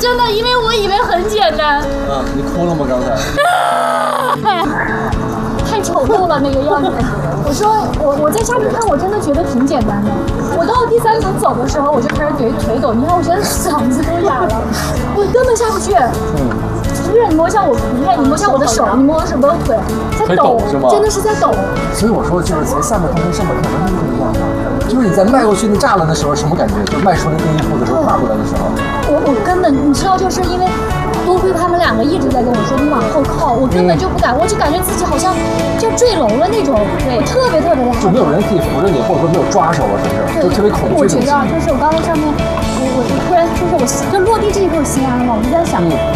真的，因为我以为很简单。 你哭了吗？刚才？ 太丑陋了那个样子。我说我在下面看，我真的觉得挺简单的。我到第3层走的时候，我就开始腿抖，你看我现在嗓子都哑了，我根本下不去。不是你摸一下我，你看你摸一下我的手，你摸我手的腿，在抖， 是吗？ 真的是在抖。 所以我说就是从下面看跟上面看完全不一样的，就是你在迈过去那栅栏的时候什么感觉？就迈出那第一步的时候，跨过来的时候， 我根本你知道，就是因为多亏他们2个一直在跟我说你往后靠，我根本就不敢，我就感觉自己好像就坠楼了那种，我特别的害怕。 就没有人可以扶着你，或者说没有抓手啊，是不是？就特别恐惧。 我觉得就是我刚才上面，我突然就是我就落地这一刻我心安了，我就在想。